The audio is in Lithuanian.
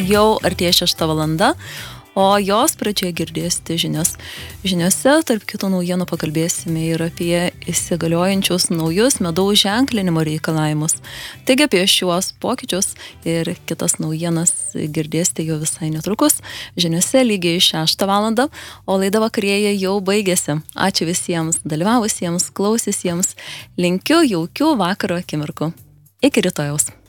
jau artėja 6 valanda, o jos pradžioje girdėsite žinios. Žiniose, tarp kitų naujienų, pakalbėsime ir apie įsigaliojančius naujus medaus ženklinimo reikalavimus. Taigi apie šiuos pokyčius ir kitas naujienas girdėsite jau visai netrukus. Žiniose lygiai 6 valandą, o laida vakarėje jau baigėsi. Ačiū visiems dalyvavusiems, klausysiems. Linkiu jaukių vakaro akimirkų. Iki rytojaus.